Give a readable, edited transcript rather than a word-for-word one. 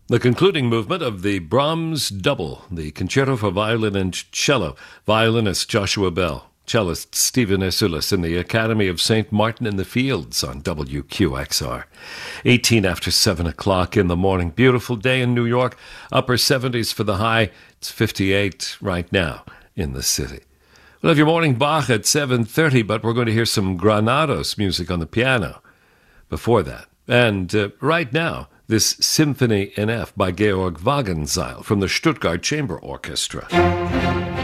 The concluding movement of the Brahms Double, the Concerto for Violin and Cello, violinist Joshua Bell, cellist Stephen Esoulas in the Academy of St. Martin in the Fields on WQXR. 18 after 7 o'clock in the morning. Beautiful day in New York. Upper 70s for the high. It's 58 right now in the city. We'll have your morning Bach at 7:30, but we're going to hear some Granados music on the piano before that. And right now, this Symphony in F by Georg Wagenseil from the Stuttgart Chamber Orchestra.